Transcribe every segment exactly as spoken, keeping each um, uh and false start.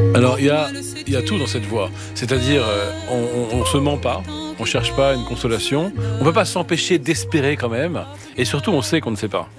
Alors il y a, il y a tout dans cette voix, c'est-à-dire euh, on ne se ment pas, on ne cherche pas une consolation, on ne peut pas s'empêcher d'espérer quand même, et surtout on sait qu'on ne sait pas.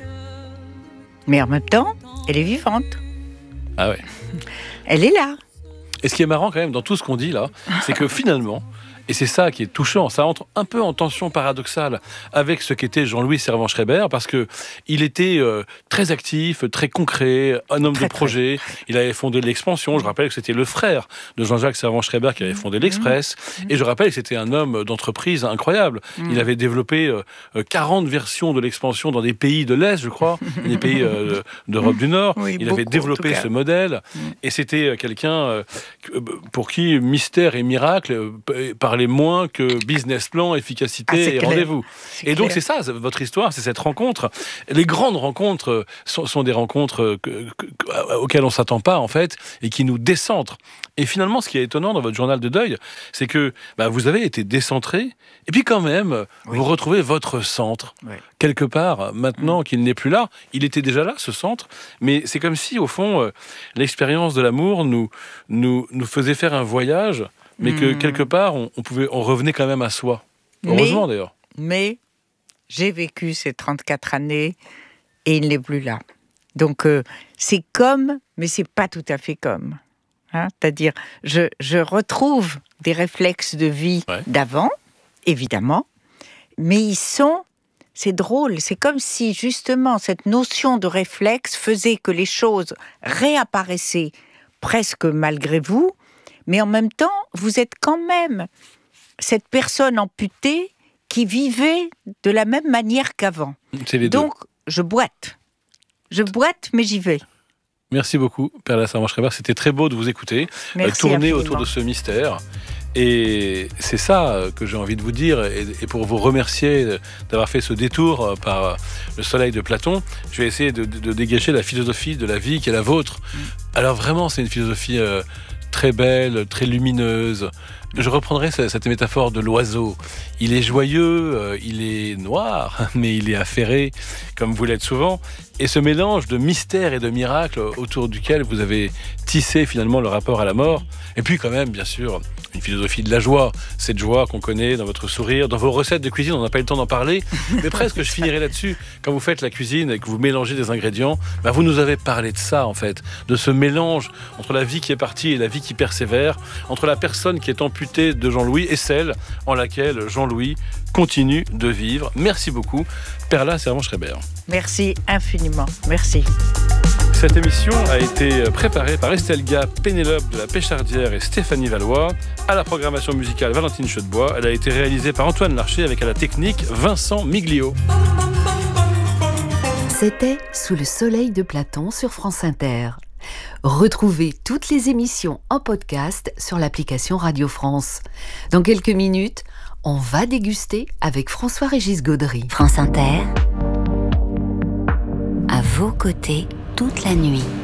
Mais en même temps, elle est vivante. Ah ouais. Elle est là. Et ce qui est marrant quand même dans tout ce qu'on dit là, c'est que finalement, et c'est ça qui est touchant, ça entre un peu en tension paradoxale avec ce qu'était Jean-Louis Servan-Schreiber, parce que il était euh, très actif, très concret, un homme très, de projet. Très. Il avait fondé l'Expansion. Je rappelle que c'était le frère de Jean-Jacques Servan-Schreiber qui avait fondé l'Express. Mmh. Et je rappelle que c'était un homme d'entreprise incroyable. Mmh. Il avait développé euh, quarante versions de l'Expansion dans des pays de l'Est, je crois, des pays euh, d'Europe du Nord. Oui, il beaucoup, avait développé ce modèle. Mmh. Et c'était quelqu'un euh, pour qui mystère et miracle euh, parlaient moins que business plan, efficacité ah, et clair. Rendez-vous. C'est et clair. Donc c'est ça, votre histoire, c'est cette rencontre. Les grandes rencontres sont, sont des rencontres que, que, auxquelles on ne s'attend pas en fait et qui nous décentrent. Et finalement, ce qui est étonnant dans votre journal de deuil, c'est que bah, vous avez été décentré et puis quand même, oui. vous retrouvez votre centre. Oui. Quelque part, maintenant mmh. qu'il n'est plus là, il était déjà là, ce centre, mais c'est comme si, au fond, euh, l'expérience de l'amour nous, nous, nous faisait faire un voyage, mais que, mmh. quelque part, on, on, pouvait, on revenait quand même à soi. Heureusement, mais, d'ailleurs. Mais j'ai vécu ces trente-quatre années et il n'est plus là. Donc, euh, c'est comme, mais c'est pas tout à fait comme. Hein, c'est-à-dire, je, je retrouve des réflexes de vie ouais. d'avant, évidemment, mais ils sont... C'est drôle, c'est comme si justement cette notion de réflexe faisait que les choses réapparaissaient presque malgré vous, mais en même temps, vous êtes quand même cette personne amputée qui vivait de la même manière qu'avant. C'est les Donc, deux. je boite. Je boite, mais j'y vais. Merci beaucoup, Perla Servan-Schreiber. C'était très beau de vous écouter, Merci tourner infiniment. autour de ce mystère. Et c'est ça que j'ai envie de vous dire, et pour vous remercier d'avoir fait ce détour par le soleil de Platon, je vais essayer de, de, de dégager la philosophie de la vie qui est la vôtre. Alors vraiment, c'est une philosophie euh, très belle, très lumineuse. Je reprendrai cette métaphore de l'oiseau. Il est joyeux, euh, il est noir, mais il est affairé, comme vous l'êtes souvent. Et ce mélange de mystère et de miracle autour duquel vous avez tissé finalement le rapport à la mort. Et puis quand même, bien sûr, une philosophie de la joie. Cette joie qu'on connaît dans votre sourire, dans vos recettes de cuisine, on n'a pas eu le temps d'en parler. Mais presque, je finirai là-dessus. Quand vous faites la cuisine et que vous mélangez des ingrédients, bah vous nous avez parlé de ça, en fait. De ce mélange entre la vie qui est partie et la vie qui persévère, entre la personne qui est amputée de Jean-Louis et celle en laquelle Jean-Louis continue de vivre. Merci beaucoup, Perla Servan-Schreiber. Merci infiniment. Merci. Cette émission a été préparée par Estelle Gap, Pénélope de la Péchardière et Stéphanie Valois. À la programmation musicale, Valentine Chaudebois. Elle a été réalisée par Antoine Larcher avec à la technique Vincent Miglio. C'était Sous le soleil de Platon sur France Inter. Retrouvez toutes les émissions en podcast sur l'application Radio France. Dans quelques minutes, on va déguster avec François-Régis Gaudry. France Inter, à vos côtés toute la nuit.